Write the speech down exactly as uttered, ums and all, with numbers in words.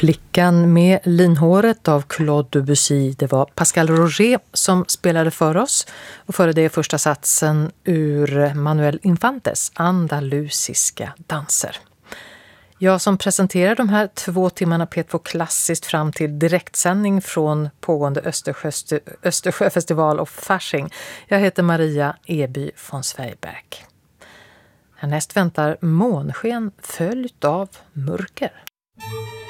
Flickan med linhåret av Claude Debussy. Det var Pascal Roger som spelade för oss. Och före det första satsen ur Manuel Infantes andalusiska danser. Jag som presenterar de här två timmarna P två Klassiskt fram till direktsändning från pågående Östersjö, Östersjöfestival och Fasching. Jag heter Maria Eby von Zweigbergk. Härnäst väntar månsken följt av mörker.